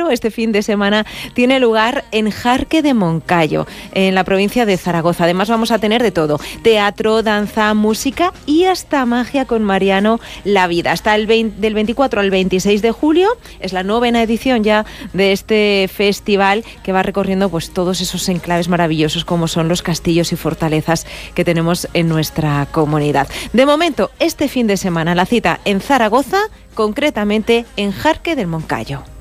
Moncayo. Este fin de semana tiene lugar en Jarque de Moncayo, en la provincia de Zaragoza. Además vamos a tener de todo: teatro, danza, música y hasta magia con Mariano La Vida. Hasta del 24 al 26 de julio es la 9ª edición ya de este festival, que va recorriendo pues todos esos enclaves maravillosos como son los castillos y fortalezas que tenemos en nuestra comunidad. De momento, este fin de semana la cita en Zaragoza, concretamente en Jarque del Moncayo.